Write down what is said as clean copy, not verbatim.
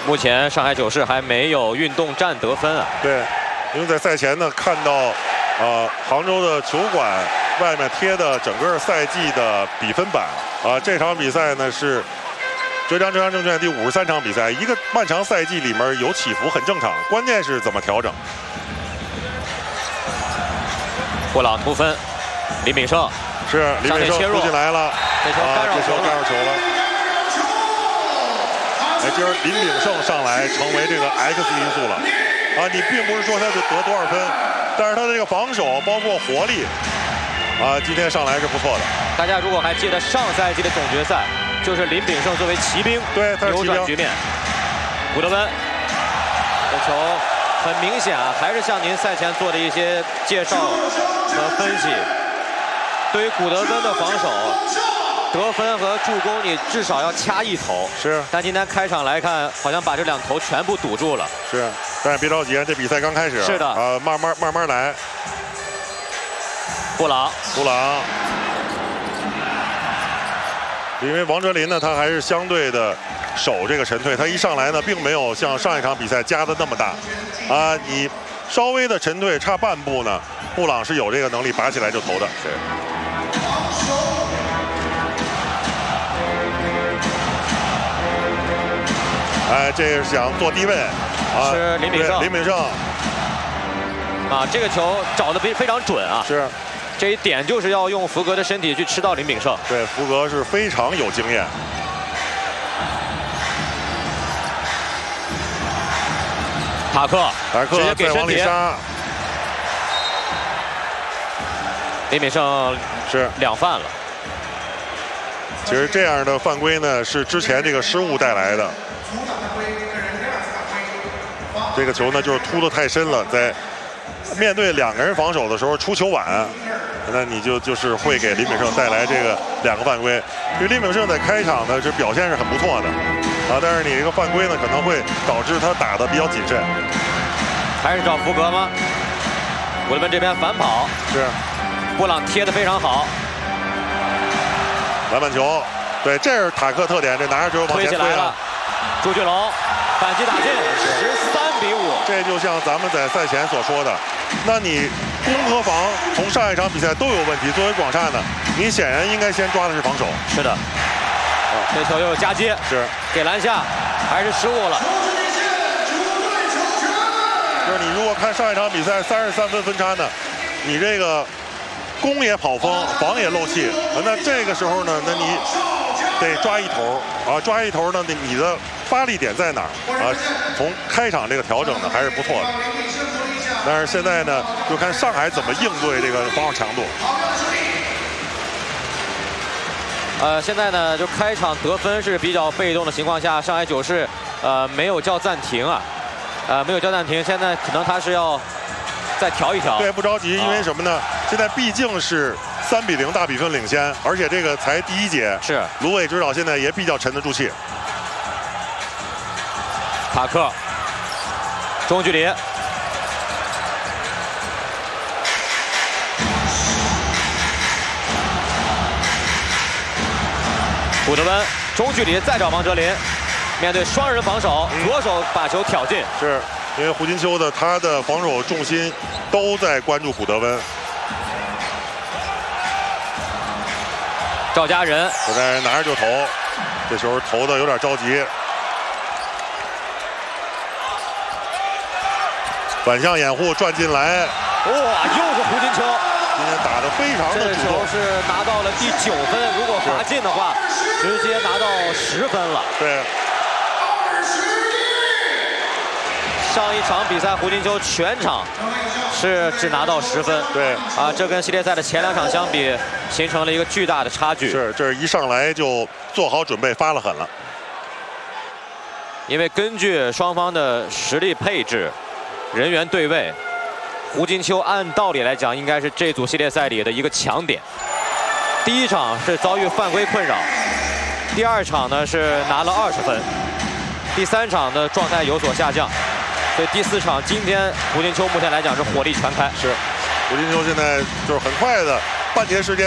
目前上海九世还没有运动战得分啊。 对，因为在赛前呢看到，杭州的球馆外面贴的整个赛季的比分板啊，这场比赛呢是浙江证券第53场比赛，一个漫长赛季里面有起伏很正常，关键是怎么调整。 布朗突分，李炳胜是李炳胜突进来了， 这球干扰球了。哎，今儿林炳胜上来成为这个 X 因素了啊！你并不是说他就得多少分，但是他的这个防守包括活力啊，今天上来是不错的。 大家如果还记得上赛季的总决赛，就是林炳胜作为骑兵对他是扭转局面。古德温，这球很明显啊，还是像您赛前做的一些介绍和分析，对于古德温的防守。得分和助攻，你至少要掐一头。 是， 但今天开场来看，好像把这2头全部堵住了。 是，但是别着急，这比赛刚开始。 是的。 慢慢来。 布朗， 因为王哲林呢，他还是相对的守这个沉退，他一上来呢，并没有像上一场比赛加的那么大。啊，你稍微的沉退，差半步呢，布朗是有这个能力拔起来就投的。是。哎，这是想做低位啊， 是林炳胜。 林炳胜啊，这个球找的非常准啊。 是， 这一点就是要用福格的身体去吃到林炳胜。 对，福格是非常有经验。 塔克直接给再往里杀。 林炳胜是 2犯了。 其实这样的犯规呢，是之前这个失误带来的。这个球呢，就是突得太深了，在面对2个人防守的时候出球晚，那你就是会给林炳胜带来这个2个犯规。因为林炳胜在开场呢，这表现是很不错的啊，但是你这个犯规呢，可能会导致他打得比较谨慎。 还是找福格吗？古德温这边反跑， 是布朗贴得非常好。 篮板球，对，这是塔克特点，这拿着球往前推起来了。朱俊龙反击打进，13比5。 这就像咱们在赛前所说的，那你攻和防从上一场比赛都有问题。作为广厦呢，你显然应该先抓的是防守。 是的。这球又有夹接， 是给篮下，还是失误了。 就是你如果看上一场比赛33分分差呢，你这个攻也跑风，防也漏气，那这个时候呢，那你得抓一头啊，抓一头呢，你的发力点在哪儿啊？从开场这个调整呢还是不错的，但是现在呢，就看上海怎么应对这个防守强度。 现在呢，就开场得分是比较被动的情况下，上海九世没有叫暂停啊，没有叫暂停，现在可能他是要再调一调。 对，不着急，因为什么呢？现在毕竟是3比0大比分领先，而且这个才第1节。 是芦苇指导现在也比较沉得住气。 塔克，中距离。古德温中距离再找王哲林，面对双人防守，左手把球挑进。 是因为胡金秋的他的防守重心都在关注古德温。 赵家人拿着就投，这时候投的有点着急。反向掩护转进来， 哇，又是胡金秋。 今天打得非常的主动。 这球是拿到了第9分，如果罚进的话，直接拿到10分了。 对。 上一场比赛，胡金秋全场是只拿到10分。 对。 啊，这跟系列赛的前2场相比，形成了一个巨大的差距。 是，这一上来就做好准备，发了狠了。 因为根据双方的实力配置、人员对位。胡金秋按道理来讲，应该是这组系列赛里的一个强点。第1场是遭遇犯规困扰，第2场呢是拿了20分，第3场的状态有所下降，所以第4场今天胡金秋目前来讲是火力全开。 是，胡金秋现在就是很快的半节时间。